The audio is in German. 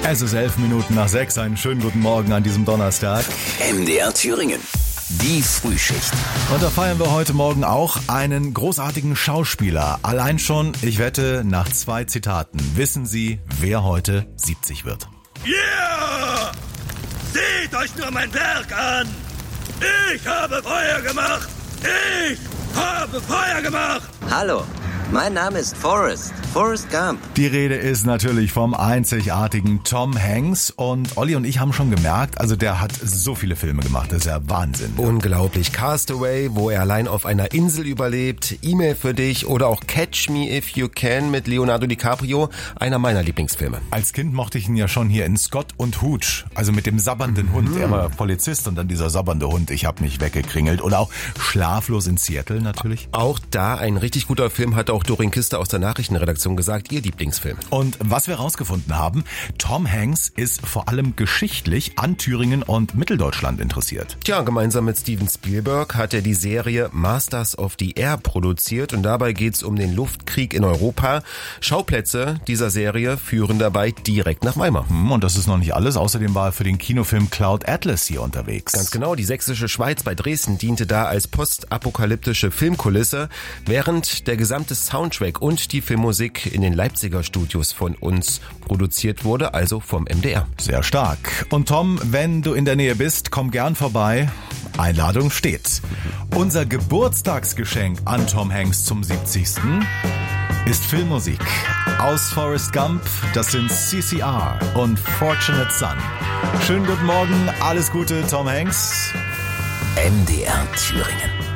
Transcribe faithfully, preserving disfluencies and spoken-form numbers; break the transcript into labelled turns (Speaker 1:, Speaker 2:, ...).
Speaker 1: Es ist elf Minuten nach sechs. Einen schönen guten Morgen an diesem Donnerstag.
Speaker 2: M D R Thüringen. Die Frühschicht.
Speaker 1: Und da feiern wir heute Morgen auch einen großartigen Schauspieler. Allein schon, ich wette, nach zwei Zitaten wissen Sie, wer heute siebzig wird.
Speaker 3: Yeah! Seht euch nur mein Werk an! Ich habe Feuer gemacht! Ich habe Feuer gemacht!
Speaker 4: Hallo, mein Name ist Forrest. Forrest Gump.
Speaker 1: Die Rede ist natürlich vom einzigartigen Tom Hanks. Und Olli und ich haben schon gemerkt, also der hat so viele Filme gemacht. Das ist ja Wahnsinn.
Speaker 5: Unglaublich. Castaway, wo er allein auf einer Insel überlebt, E-Mail für dich oder auch Catch Me If You Can mit Leonardo DiCaprio. Einer meiner Lieblingsfilme.
Speaker 1: Als Kind mochte ich ihn ja schon hier in Scott und Hooch. Also mit dem sabbernden Hund. Mhm. Er war Polizist und dann dieser sabbernde Hund. Ich habe mich weggekringelt. Oder auch Schlaflos in Seattle natürlich.
Speaker 5: Auch da ein richtig guter Film, hat auch Doreen Kister aus der Nachrichtenredaktion gesagt, ihr Lieblingsfilm.
Speaker 1: Und was wir rausgefunden haben, Tom Hanks ist vor allem geschichtlich an Thüringen und Mitteldeutschland interessiert.
Speaker 5: Tja, gemeinsam mit Steven Spielberg hat er die Serie Masters of the Air produziert und dabei geht's um den Luftkrieg in Europa. Schauplätze dieser Serie führen dabei direkt nach Weimar.
Speaker 1: Und das ist noch nicht alles. Außerdem war er für den Kinofilm Cloud Atlas hier unterwegs.
Speaker 5: Ganz genau, die sächsische Schweiz bei Dresden diente da als postapokalyptische Filmkulisse, während der gesamte Soundtrack und die Filmmusik in den Leipziger Studios von uns produziert wurde, also vom M D R.
Speaker 1: Sehr stark. Und Tom, wenn du in der Nähe bist, komm gern vorbei. Einladung steht. Unser Geburtstagsgeschenk an Tom Hanks zum siebzigsten ist Filmmusik. Aus Forrest Gump, das sind C C R und Fortunate Son. Schönen guten Morgen, alles Gute, Tom Hanks.
Speaker 2: M D R Thüringen.